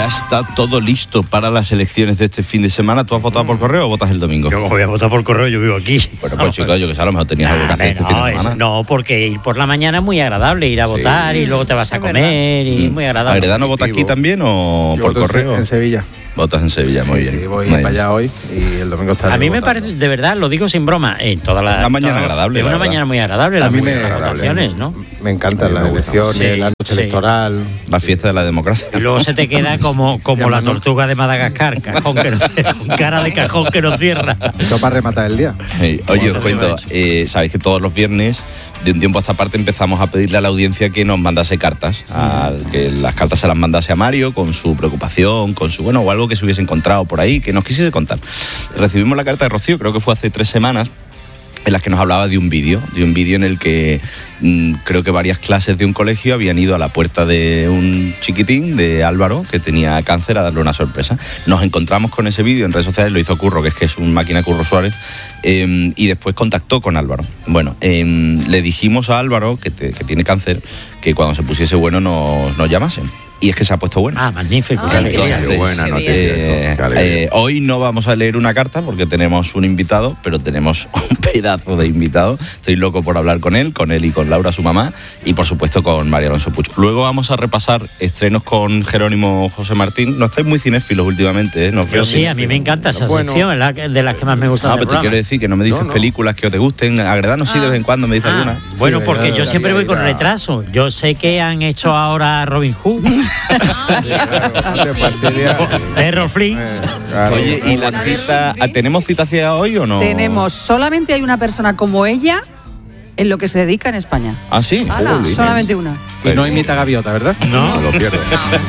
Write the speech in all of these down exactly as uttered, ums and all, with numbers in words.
ya está todo listo para las elecciones de este fin de semana. ¿Tú has votado por correo o votas el domingo? Yo voy a votar por correo, yo vivo aquí. Bueno, pues chico, yo que sé, a lo mejor tenías algo que hacer este no, fin de semana. Es, no, porque ir por la mañana es muy agradable, ir a votar sí. y luego te vas a comer y mm. muy agradable. ¿Agredano vota aquí también o yo por correo? En Sevilla. Votas en Sevilla, muy sí, bien. Sí, voy muy para bien. allá hoy y el domingo estaré A mí me votando. parece, de verdad, lo digo sin broma, en toda la... Una mañana toda, agradable, Es una verdad. mañana muy agradable, a las, mí me, las votaciones, ¿no? Me encantan las elecciones, sí, la noche sí. electoral. La fiesta de la democracia. Y luego se te queda como, como la tortuga de Madagascar, cajón que no cierra, con cara de cajón que no cierra. Esto para rematar el día. Sí. Oye, os cuento, eh, sabéis que todos los viernes, de un tiempo a esta parte, empezamos a pedirle a la audiencia que nos mandase cartas, a, que las cartas se las mandase a Mario con su preocupación, con su, bueno, o algo que se hubiese encontrado por ahí, que nos quisiese contar. Recibimos la carta de Rocío, creo que fue hace tres semanas, en las que nos hablaba de un vídeo, de un vídeo en el que mmm, creo que varias clases de un colegio habían ido a la puerta de un chiquitín, de Álvaro, que tenía cáncer, a darle una sorpresa. Nos encontramos con ese vídeo en redes sociales, lo hizo Curro, que es que es un máquina Curro Suárez, eh, y después contactó con Álvaro. Bueno, eh, le dijimos a Álvaro, que, te, que tiene cáncer, que cuando se pusiese bueno nos, nos llamase. Y es que se ha puesto bueno. Ah, magnífico. Ay, Entonces, qué buena noticia. eh, eh, hoy no vamos a leer una carta porque tenemos un invitado, pero tenemos un pedazo de invitado. Estoy loco por hablar con él, con él y con Laura, su mamá, y por supuesto con María Alonso Puig. Luego vamos a repasar estrenos con Jerónimo José Martín. No estáis muy cinéfilos últimamente, ¿eh? No Yo sí, a mí me encanta esa bueno. sección, es la que- de las que más me gusta. No, pero te quiero decir que no me dices No, no. películas que os te gusten. Agredanos sí de vez en cuando, me dices Ah, alguna. bueno, Sí, porque verdad, yo siempre voy con verdad. retraso. Yo sé que han hecho ahora Robin Hood, De partida. Errol Flynn. Eh, claro. Oye, ¿y la cita? ¿Tenemos cita hacia hoy o no? Tenemos, solamente hay una persona como ella en lo que se dedica en España. ¿Ah, sí? Ala, Uy. solamente una. Y no imita gaviota, ¿verdad? No. No lo pierdo.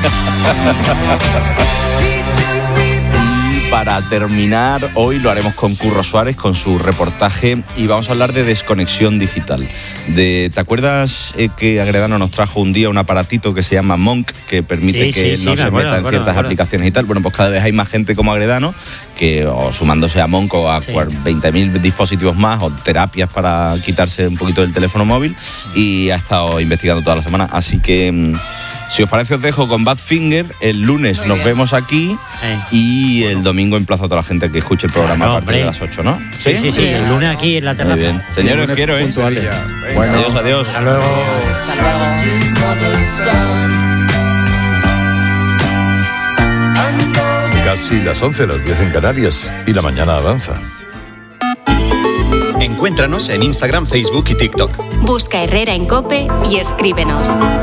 Y para terminar, hoy lo haremos con Curro Suárez, con su reportaje, y vamos a hablar de desconexión digital. De, ¿te acuerdas eh, que Agredano nos trajo un día un aparatito que se llama Monk, que permite Sí, que sí, no sí, se me acuerdo, meta en me acuerdo, ciertas me acuerdo. aplicaciones y tal? Bueno, pues cada vez hay más gente como Agredano, que o sumándose a Monk o a Sí. veinte mil dispositivos más, o terapias para quitarse un poquito del teléfono móvil, y ha estado investigando toda la semana. Así que, mm, si os parece, os dejo con Badfinger. El lunes Muy nos bien. vemos aquí. Eh. Y el domingo emplazo a toda la gente que escuche el programa Claro, a partir de hombre. las ocho, ¿no? Sí, sí, sí, el lunes aquí en la Muy terraza. bien. Señores, os quiero, ¿eh? Puntuales. Bueno, adiós, adiós. Hasta luego. Casi las once, las diez en Canarias, y la mañana avanza. Encuéntranos en Instagram, Facebook y TikTok. Busca Herrera en COPE y escríbenos.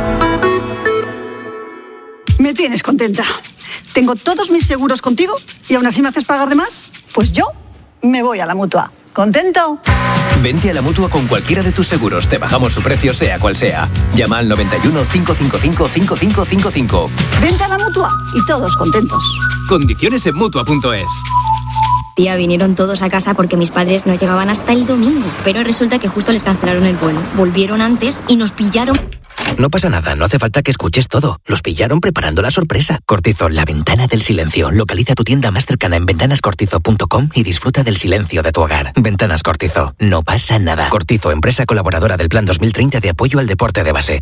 Me tienes contenta. Tengo todos mis seguros contigo y aún así me haces pagar de más. Pues yo me voy a la Mutua. ¿Contento? Vente a la Mutua con cualquiera de tus seguros. Te bajamos su precio, sea cual sea. Llama al noventa y uno, cincuecientos cincuenta y cinco, cincuenta y cinco cincuenta y cinco. Vente a la Mutua y todos contentos. Condiciones en Mutua punto es. Tía, vinieron todos a casa porque mis padres no llegaban hasta el domingo. Pero resulta que justo les cancelaron el vuelo. Volvieron antes y nos pillaron. No pasa nada, no hace falta que escuches todo. Los pillaron preparando la sorpresa. Cortizo, la ventana del silencio. Localiza tu tienda más cercana en ventanas cortizo punto com y disfruta del silencio de tu hogar. Ventanas Cortizo, no pasa nada. Cortizo, empresa colaboradora del Plan dos mil treinta de apoyo al deporte de base.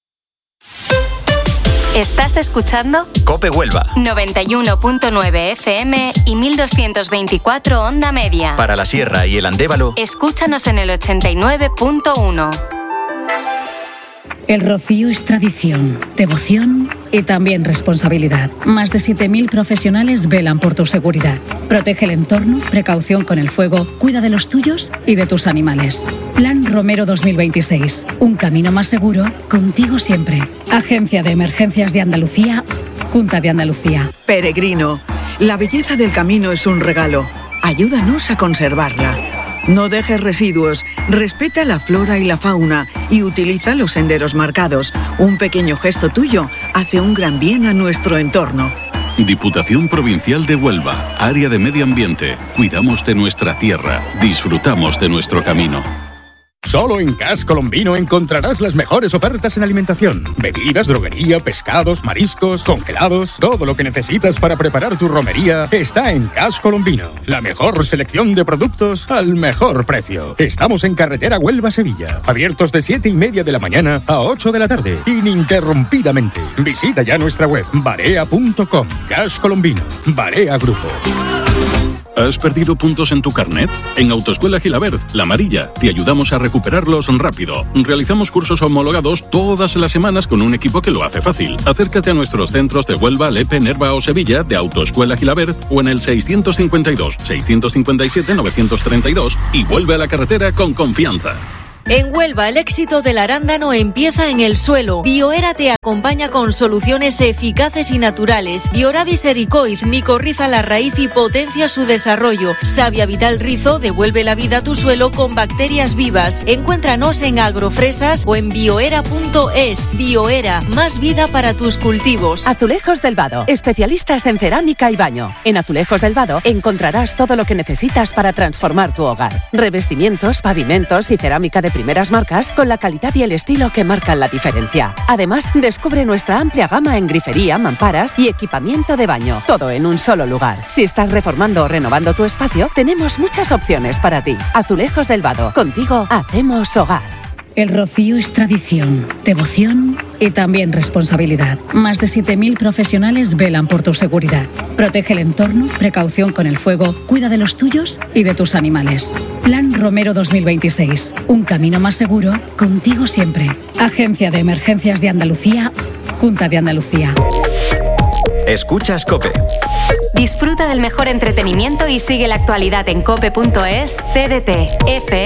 ¿Estás escuchando? COPE Huelva. noventa y uno punto nueve F M y mil doscientos veinticuatro onda media. Para la Sierra y el Andévalo. Escúchanos en el ochenta y nueve punto uno. El rocío es tradición, devoción y también responsabilidad. Más de siete mil profesionales velan por tu seguridad. Protege el entorno, precaución con el fuego, cuida de los tuyos y de tus animales. Plan Romero dos mil veintiséis. Un camino más seguro, contigo siempre. Agencia de Emergencias de Andalucía, Junta de Andalucía. Peregrino, la belleza del camino es un regalo. Ayúdanos a conservarla. No dejes residuos, respeta la flora y la fauna y utiliza los senderos marcados. Un pequeño gesto tuyo hace un gran bien a nuestro entorno. Diputación Provincial de Huelva, Área de Medio Ambiente. Cuidamos de nuestra tierra, disfrutamos de nuestro camino. Solo en Cash Colombino encontrarás las mejores ofertas en alimentación. Bebidas, droguería, pescados, mariscos, congelados. Todo lo que necesitas para preparar tu romería está en Cash Colombino. La mejor selección de productos al mejor precio. Estamos en carretera Huelva-Sevilla. Abiertos de siete y media de la mañana a ocho de la tarde. Ininterrumpidamente. Visita ya nuestra web barea punto com. Cash Colombino. Barea Grupo. ¿Has perdido puntos en tu carnet? En Autoescuela Gilabert, La Amarilla, te ayudamos a recuperarlos rápido. Realizamos cursos homologados todas las semanas con un equipo que lo hace fácil. Acércate a nuestros centros de Huelva, Lepe, Nerva o Sevilla de Autoescuela Gilabert o en el seiscientos cincuenta y dos, seiscientos cincuenta y siete, novecientos treinta y dos y vuelve a la carretera con confianza. En Huelva, el éxito del arándano empieza en el suelo. Bioera te acompaña con soluciones eficaces y naturales. Bioradis ericoiz micorriza la raíz y potencia su desarrollo. Savia Vital Rizo devuelve la vida a tu suelo con bacterias vivas. Encuéntranos en Agrofresas o en bioera punto es. Bioera, más vida para tus cultivos. Azulejos del Vado, especialistas en cerámica y baño. En Azulejos del Vado encontrarás todo lo que necesitas para transformar tu hogar. Revestimientos, pavimentos y cerámica de primeras marcas con la calidad y el estilo que marcan la diferencia. Además, descubre nuestra amplia gama en grifería, mamparas y equipamiento de baño. Todo en un solo lugar. Si estás reformando o renovando tu espacio, tenemos muchas opciones para ti. Azulejos del Vado. Contigo hacemos hogar. El rocío es tradición, devoción y también responsabilidad. Más de siete mil profesionales velan por tu seguridad. Protege el entorno, precaución con el fuego, cuida de los tuyos y de tus animales. Plan Romero dos mil veintiséis. Un camino más seguro, contigo siempre. Agencia de Emergencias de Andalucía, Junta de Andalucía. Escuchas COPE. Disfruta del mejor entretenimiento y sigue la actualidad en cope punto es, T D T, F